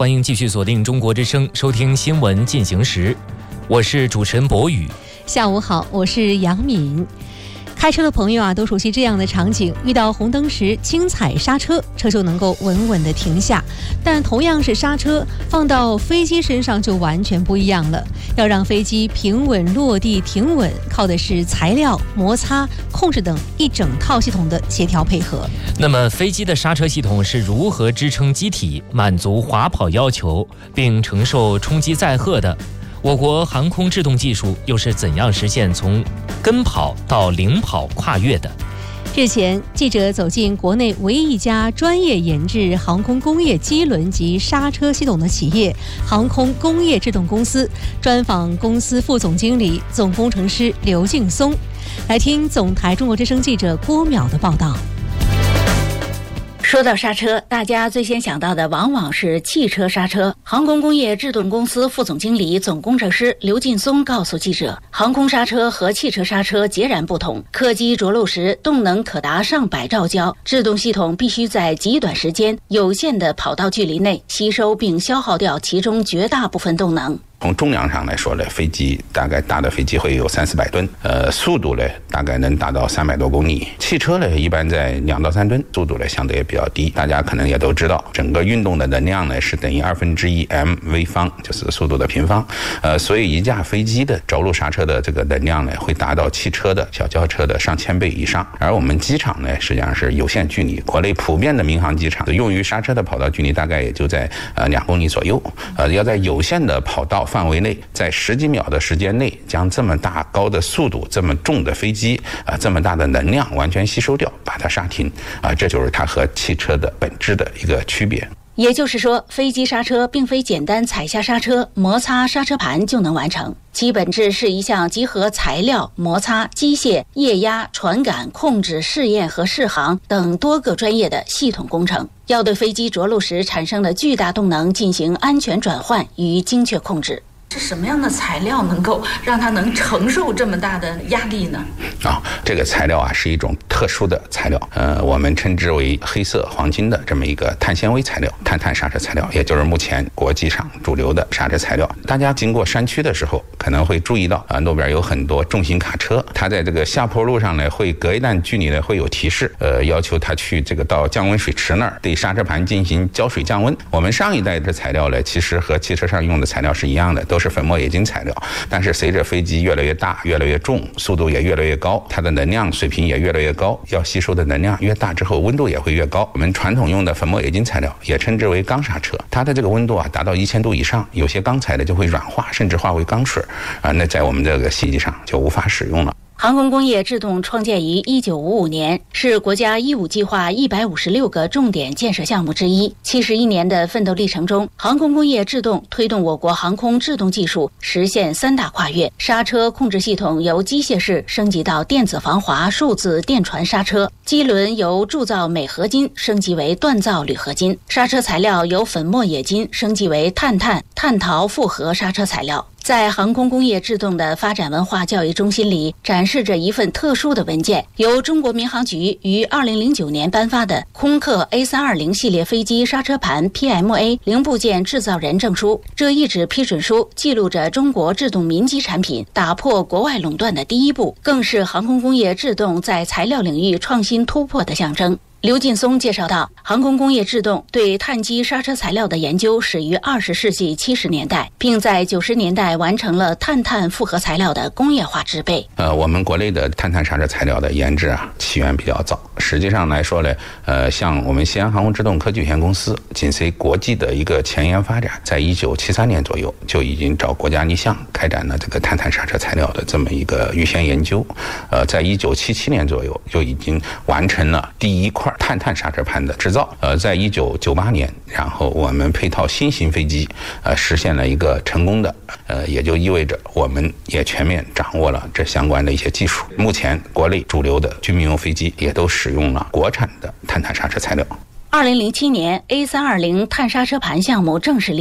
欢迎继续锁定中国之声，收听新闻进行时。我是主持人博宇。 下午好，我是杨敏。开车的朋友都熟悉这样的场景，遇到红灯时轻踩刹车，车就能够稳稳地停下。但同样是刹车，放到飞机身上就完全不一样了。要让飞机平稳落地停稳，靠的是材料、摩擦、控制等一整套系统的协调配合。 那么飞机的刹车系统是如何支撑机体满足滑跑要求，并承受冲击载荷的？我国航空制动技术又是怎样实现从跟跑到领跑跨越的？ 日前，记者走进国内唯一一家专业研制航空工业机轮及刹车系统的企业——航空工业制动公司，专访公司副总经理、总工程师刘劲松。来听总台中国之声记者郭淼的报道。 说到刹车，大家最先想到的往往是汽车刹车。航空工业制动公司副总经理、总工程师刘劲松告诉记者，航空刹车和汽车刹车截然不同。客机着陆时，动能可达上百兆焦，制动系统必须在极短时间、有限的跑道距离内吸收并消耗掉其中绝大部分动能。 从重量上来说呢，飞机大概大的飞机会有300-400吨，速度呢大概能达到300多公里。汽车呢一般在2到3吨，速度呢相对也比较低。大家可能也都知道，整个运动的能量呢是等于1/2 mv 方，就是速度的平方。所以一架飞机的着陆刹车的这个能量呢，会达到汽车的小轿车的上千倍以上。而我们机场呢，实际上是有限距离，国内普遍的民航机场用于刹车的跑道距离大概也就在2公里左右。要在有限的跑道范围内，在10几秒的时间内，将这么大高的速度、这么重的飞机这么大的能量完全吸收掉，把它刹停这就是它和汽车的本质的一个区别。 也就是说，飞机刹车并非简单踩下刹车、摩擦刹车盘就能完成，其本质是一项集合材料、摩擦、机械、液压、传感、控制、试验和适航等多个专业的系统工程，要对飞机着陆时产生的巨大动能进行安全转换与精确控制。是什么样的材料能够让它能承受这么大的压力呢？ 这个材料是一种特殊的材料，我们称之为黑色黄金的这么一个碳纤维材料，碳刹车材料，也就是目前国际上主流的刹车材料。大家经过山区的时候，可能会注意到路边有很多重型卡车，它在这个下坡路上呢，会隔一段距离呢会有提示，要求它去这个到降温水池那儿对刹车盘进行浇水降温。我们上一代的材料呢，其实和汽车上用的材料是一样的，都是粉末冶金材料，但是随着飞机越来越大、越来越重，速度也越来越高，它的能量水平也越来越高，要吸收的能量越大之后，温度也会越高。我们传统用的粉末冶金材料也称之为钢刹车，它的这个温度达到1000度以上，有些钢材的就会软化，甚至化为钢水那在我们这个飞机上就无法使用了。 航空工业制动创建于1955年，是国家“15计划”156个重点建设项目之一。71年的奋斗历程中，航空工业制动推动我国航空制动技术实现3大跨越：刹车控制系统由机械式升级到电子防滑数字电传刹车；机轮由铸造镁合金升级为锻造铝合金；刹车材料由粉末冶金升级为碳陶复合刹车材料。在航空工业制动的发展文化教育中心里，展示着一份特殊的文件，由中国民航局于2009年颁发的空客 A320 系列飞机刹车盘 PMA 零部件制造人证书。这一纸批准书记录着中国制动民机产品打破国外垄断的第一步，更是航空工业制动在材料领域创新突破的象征。刘劲松介绍到，航空工业制动对碳基刹车材料的研究始于20世纪70年代，并在90年代完成了碳复合材料的工业化制备。 我们国内的碳刹车材料的研制起源比较早。实际上来说呢，像我们西安航空制动科技有限公司紧随国际的一个前沿发展，在1973年左右就已经找国家立项开展了这个碳刹车材料的这么一个预先研究。在1977年左右就已经完成了第一块碳刹车盘的制造。在1998年，然后我们配套新型飞机实现了一个成功的，也就意味着我们也全面掌握了这相关的一些技术。目前国内主流的军民用飞机也都使用了国产的碳刹车材料。 2007年 A320 碳刹车盘项目正式立项，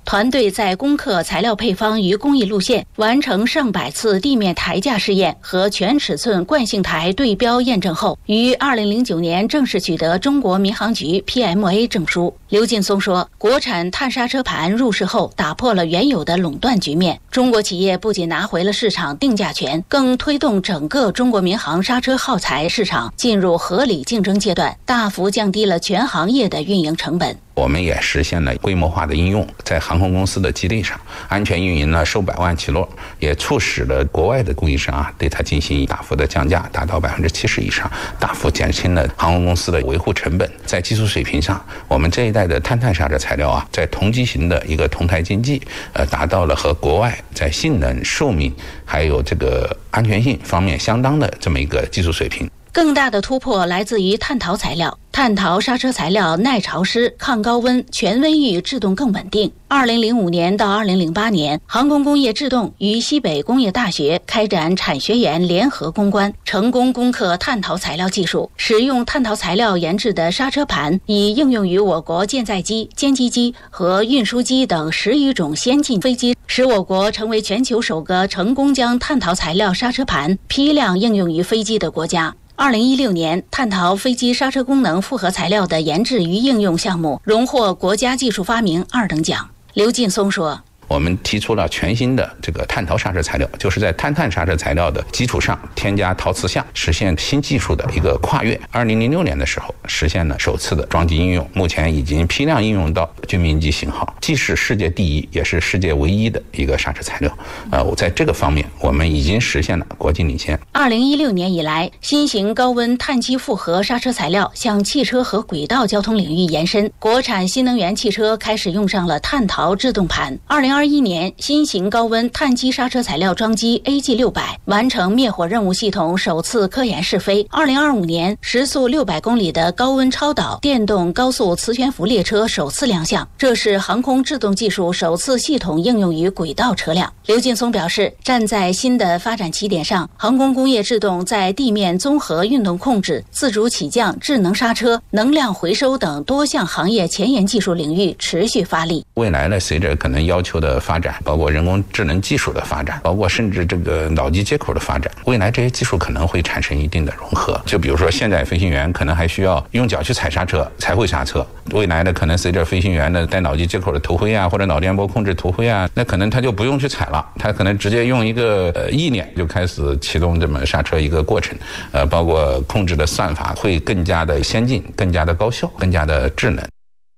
团队在攻克材料配方与工艺路线，完成上百次地面台架试验和全尺寸惯性台对标验证后，于2009年正式取得中国民航局 PMA 证书。刘劲松说，国产碳刹车盘入市后，打破了原有的垄断局面。中国企业不仅拿回了市场定价权，更推动整个中国民航刹车耗材市场进入合理竞争阶段，大幅降低了全行业的运营成本。 我们也实现了规模化的应用，在航空公司的基地上安全运营了数百万起落，也促使了国外的供应商对它进行大幅的降价，达到70%以上，大幅减轻了航空公司的维护成本。在技术水平上，我们这一代的碳刹车材料在同机型的一个同台竞技，达到了和国外在性能、寿命还有这个安全性方面相当的这么一个技术水平。 更大的突破来自于碳陶材料。碳陶刹车材料耐潮湿、抗高温、全温域制动更稳定。2005年到2008年，航空工业制动与西北工业大学开展产学研联合攻关，成功攻克碳陶材料技术。使用碳陶材料研制的刹车盘已应用于我国舰载机、歼击机和运输机等10余种先进飞机，使我国成为全球首个成功将碳陶材料刹车盘批量应用于飞机的国家。2016年，碳陶飞机刹车功能复合材料的研制与应用项目荣获国家技术发明2等奖。刘劲松说， 我们提出了全新的这个碳陶刹车材料，就是在碳刹车材料的基础上添加陶瓷项，实现新技术的一个跨越。2006年的时候，实现了首次的装机应用，目前已经批量应用到军民级型号，既是世界第一，也是世界唯一的一个刹车材料。在这个方面，我们已经实现了国际领先。 2016年以来，新型高温碳基复合刹车材料向汽车和轨道交通领域延伸，国产新能源汽车开始用上了碳陶制动盘。2021年，新型高温碳基刹车材料装机 AG600 完成灭火任务系统首次科研试飞。2025年，时速600公里的高温超导电动高速磁悬浮列车首次亮相，这是航空制动技术首次系统应用于轨道车辆。刘劲松表示，站在新的发展起点上，航空工业制动在地面综合运动控制、自主起降、智能刹车、能量回收等多项行业前沿技术领域持续发力。 未来呢，随着可能要求的发展，包括人工智能技术的发展，包括甚至这个脑机接口的发展，未来这些技术可能会产生一定的融合。就比如说现在飞行员可能还需要用脚去踩刹车才会刹车，未来的可能随着飞行员的带脑机接口的头盔或者脑电波控制头盔那可能他就不用去踩了，他可能直接用一个意念就开始启动这么刹车一个过程，包括控制的算法会更加的先进、更加的高效、更加的智能。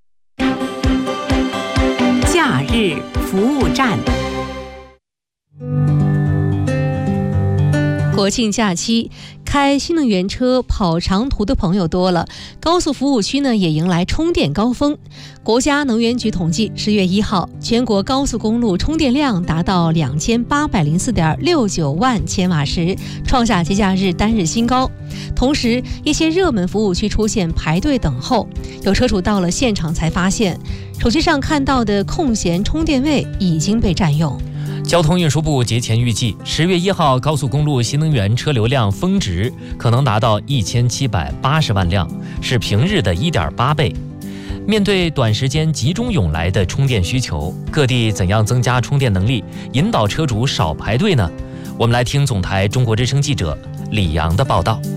假日服务站。国庆假期，开新能源车跑长途的朋友多了，高速服务区呢也迎来充电高峰。国家能源局统计，10月1号，全国高速公路充电量达到2804.69万千瓦时，创下节假日单日新高。同时，一些热门服务区出现排队等候，有车主到了现场才发现，手机上看到的空闲充电位已经被占用。 交通运输部节前预计，10月1号高速公路新能源车流量峰值可能达到1780万辆，是平日的1.8倍。面对短时间集中涌来的充电需求，各地怎样增加充电能力，引导车主少排队呢？我们来听总台中国之声记者李阳的报道。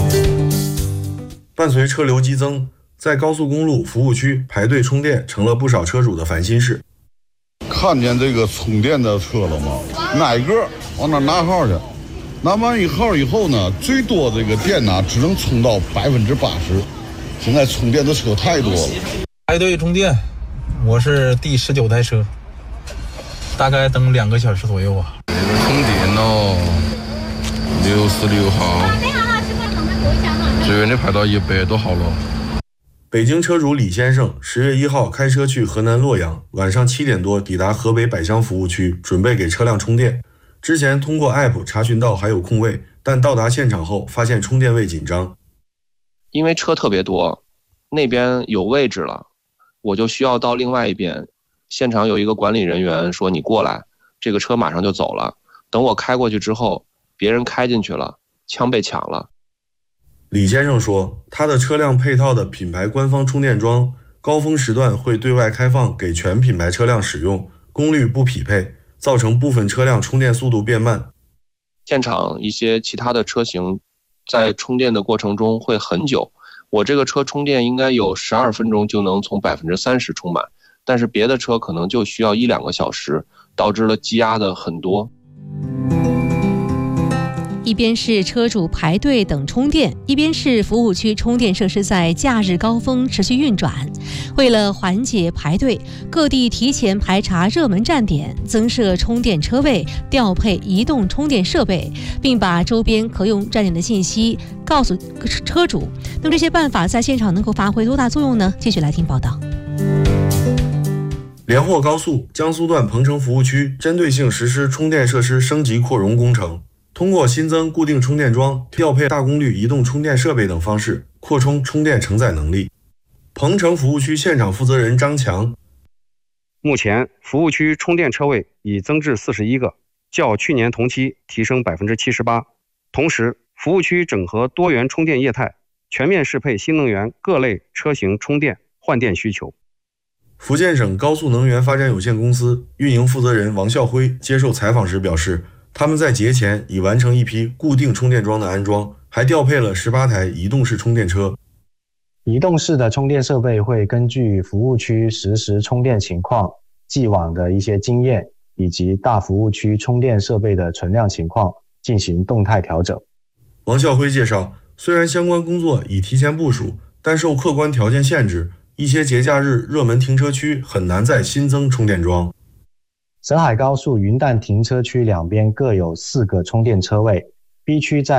伴随车流激增，在高速公路服务区排队充电成了不少车主的烦心事。 看见这个充电的车了吗？哪个往那拿号去，拿完一号以后呢，最多这个电只能充到80%。现在充电的车太多了， 排队充电，我是第19台车，大概等2个小时左右啊。 这个充电66号，这边的排到100多号了。 北京车主李先生10月1号开车去河南洛阳，晚上7点多抵达河北百乡服务区，准备给车辆充电。之前通过 APP 查询到还有空位，但到达现场后发现充电位紧张。 因为车特别多，那边有位置了，我就需要到另外一边。现场有一个管理人员说你过来，这个车马上就走了。等我开过去之后，别人开进去了，枪被抢了。 李先生说，他的车辆配套的品牌官方充电桩高峰时段会对外开放给全品牌车辆使用，功率不匹配，造成部分车辆充电速度变慢。 现场一些其他的车型在充电的过程中会很久，我这个车充电应该有12分钟就能从30%充满，但是别的车可能就需要1-2个小时，导致了积压的很多。 一边是车主排队等充电，一边是服务区充电设施在假日高峰持续运转。为了缓解排队，各地提前排查热门站点，增设充电车位，调配移动充电设备，并把周边可用站点的信息告诉车主。那么这些办法在现场能够发挥多大作用呢？继续来听报道。 连霍高速江苏段鹏城服务区针对性实施充电设施升级扩容工程，通过新增固定充电桩、调配大功率移动充电设备等方式，扩充充电承载能力。鹏城服务区现场负责人张强： 目前服务区充电车位已增至41个，较去年同期提升78%。同时，服务区整合多元充电业态，全面适配新能源各类车型充电换电需求。 福建省高速能源发展有限公司运营负责人王孝辉接受采访时表示，他们在节前已完成一批固定充电桩的安装，还调配了18台移动式充电车。 移动式的充电设备会根据服务区实时充电情况、既往的一些经验以及大服务区充电设备的存量情况进行动态调整。 王孝辉介绍，虽然相关工作已提前部署，但受客观条件限制，一些节假日热门停车区很难再新增充电桩。 沈海高速云淡停车区两边各有4个充电车位，B 区在